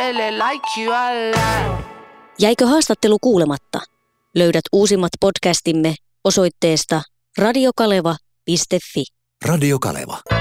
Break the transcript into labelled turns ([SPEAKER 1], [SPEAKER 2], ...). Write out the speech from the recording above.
[SPEAKER 1] Jäikö haastattelu kuulematta? Löydät uusimmat podcastimme osoitteesta radiokaleva.fi.
[SPEAKER 2] Radio Kaleva.